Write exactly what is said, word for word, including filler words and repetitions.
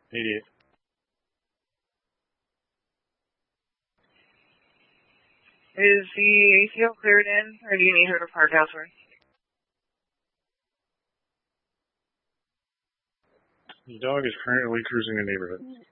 eighty-eight. Is the A C L cleared in, or do you need her to park elsewhere? The dog is currently cruising the neighborhood.